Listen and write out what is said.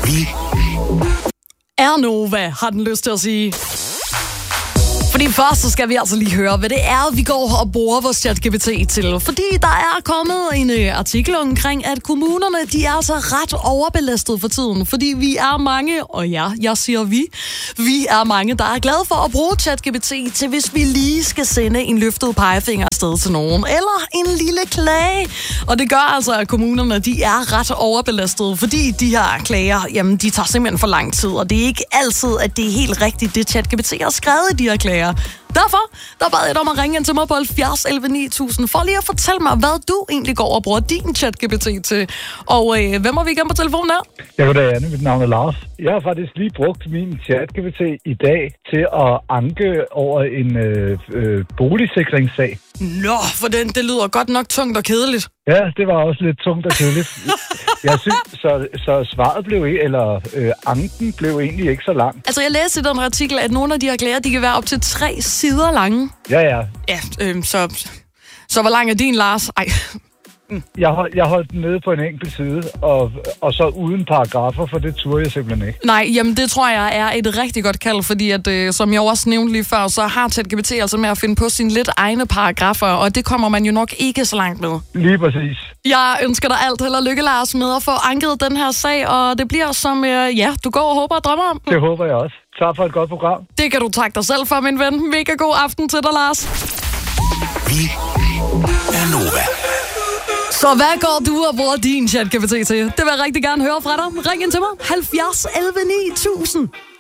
Vi er Nova, har den lyst til at sige. Fordi først så skal vi altså lige høre, hvad det er, vi går og bruger vores ChatGPT til. Fordi der er kommet en artikel omkring, at kommunerne, de er altså ret overbelastet for tiden. Fordi vi er mange, og ja, jeg siger vi er mange, der er glade for at bruge ChatGPT til, hvis vi lige skal sende en løftet pegefinger afsted til nogen. Eller en lille klage. Og det gør altså, at kommunerne, de er ret overbelastet, fordi de her klager, jamen de tager simpelthen for lang tid. Og det er ikke altid, at det er helt rigtigt, det ChatGPT har skrevet i de her klager. Derfor, der bad jeg dig om at ringe ind til mig på 70 11 9000, for lige at fortælle mig, hvad du egentlig går og bruger din ChatGPT til. Og hvem har vi igen på telefonen her? Ja, goddag, Anne. Mit navn er Lars. Jeg har faktisk lige brugt min ChatGPT i dag til at anke over en boligsikringssag. Nå, for det lyder godt nok tungt og kedeligt. Ja, det var også lidt tungt og kedeligt. Jeg synes, så svaret blev anken blev egentlig ikke så lang. Altså, jeg læste i den artikel, at nogle af de her klager, de kan være op til 3 sider lange. Ja. Ja, så hvor lang er din, Lars? Ej. Jeg holdt den nede på en enkelt side, og så uden paragrafer, for det turde jeg simpelthen ikke. Nej, jamen det tror jeg er et rigtig godt kald, fordi at, som jeg også nævnte lige før, så har ChatGPT altså med at finde på sine lidt egne paragrafer, og det kommer man jo nok ikke så langt med. Lige præcis. Jeg ønsker dig alt held og lykke, Lars, med at få anket den her sag, og det bliver som, du går og håber og drømmer om. Det håber jeg også. Tak for et godt program. Det kan du takke dig selv for, min ven. Mega god aften til dig, Lars. Vi er Nova. Så hvad går du og bruger din ChatGPT til? Det vil jeg rigtig gerne høre fra dig. Ring ind til mig. 70 11 9000.